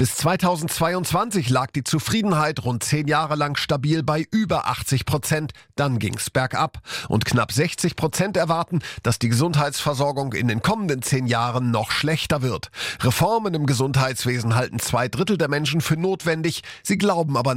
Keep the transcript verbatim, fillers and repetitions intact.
Bis zweitausendzweiundzwanzig lag die Zufriedenheit rund zehn Jahre lang stabil bei über achtzig Prozent. Dann ging's bergab. Und knapp sechzig Prozent erwarten, dass die Gesundheitsversorgung in den kommenden zehn Jahren noch schlechter wird. Reformen im Gesundheitswesen halten zwei Drittel der Menschen für notwendig. Sie glauben aber